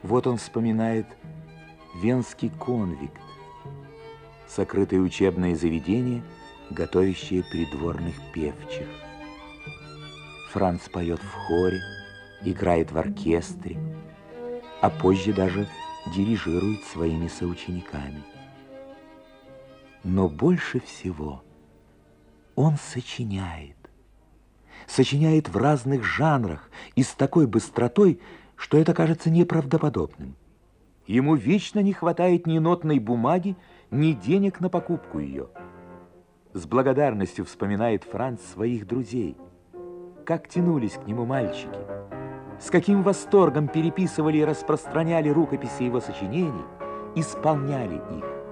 Вот он вспоминает Венский конвикт, сокрытое учебное заведение, готовящее придворных певчих. Франц поет в хоре, играет в оркестре, а позже даже дирижирует своими соучениками. Но больше всего он сочиняет в разных жанрах и с такой быстротой, что это кажется неправдоподобным. Ему вечно не хватает ни нотной бумаги, ни денег на покупку ее. С благодарностью вспоминает Франц своих друзей. Как тянулись к нему мальчики, с каким восторгом переписывали и распространяли рукописи его сочинений, исполняли их.